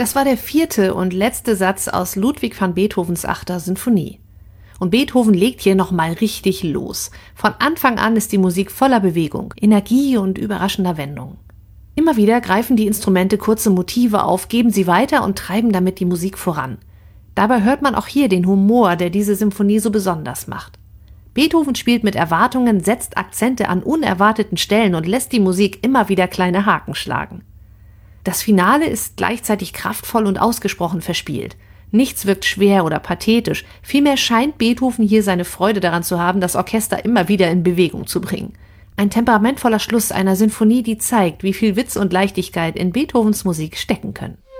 Das war der 4. und letzte Satz aus Ludwig van Beethovens 8. Sinfonie. Und Beethoven legt hier nochmal richtig los. Von Anfang an ist die Musik voller Bewegung, Energie und überraschender Wendungen. Immer wieder greifen die Instrumente kurze Motive auf, geben sie weiter und treiben damit die Musik voran. Dabei hört man auch hier den Humor, der diese Symphonie so besonders macht. Beethoven spielt mit Erwartungen, setzt Akzente an unerwarteten Stellen und lässt die Musik immer wieder kleine Haken schlagen. Das Finale ist gleichzeitig kraftvoll und ausgesprochen verspielt. Nichts wirkt schwer oder pathetisch, vielmehr scheint Beethoven hier seine Freude daran zu haben, das Orchester immer wieder in Bewegung zu bringen. Ein temperamentvoller Schluss einer Sinfonie, die zeigt, wie viel Witz und Leichtigkeit in Beethovens Musik stecken können.